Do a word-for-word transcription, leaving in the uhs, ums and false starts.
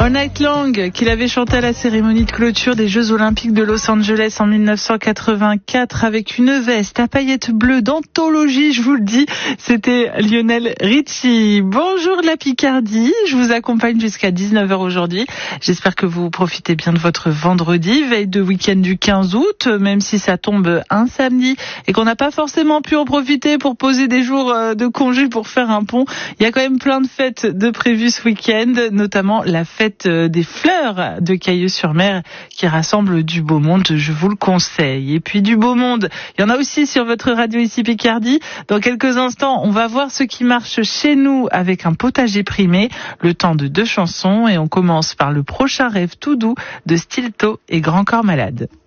All Night Long, qu'il avait chanté à la cérémonie de clôture des Jeux Olympiques de Los Angeles en dix-neuf cent quatre-vingt-quatre avec une veste à paillettes bleues d'anthologie, je vous le dis, c'était Lionel Richie. Bonjour la Picardie, je vous accompagne jusqu'à dix-neuf heures aujourd'hui. J'espère que vous profitez bien de votre vendredi, veille de week-end du quinze août, même si ça tombe un samedi et qu'on n'a pas forcément pu en profiter pour poser des jours de congé pour faire un pont. Il y a quand même plein de fêtes de prévues ce week-end, notamment la fête des fleurs de Cailleux-sur-Mer qui rassemble du beau monde, je vous le conseille. Et puis du beau monde, il y en a aussi sur votre radio ici Picardie. Dans quelques instants, on va voir ce qui marche chez nous avec un potager primé, le temps de deux chansons et on commence par le prochain rêve tout doux de Stilto et Grand Corps Malade.